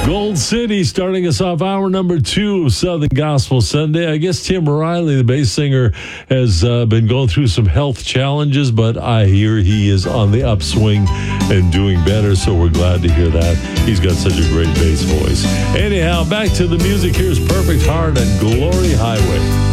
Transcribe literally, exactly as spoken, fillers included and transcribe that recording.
Gold City starting us off hour number two of Southern Gospel Sunday. I guess Tim Riley, the bass singer, has uh, been going through some health challenges, but I hear he is on the upswing and doing better, so we're glad to hear that. He's got such a great bass voice. Anyhow, back to the music. Here's Perfect Heart and Glory Highway.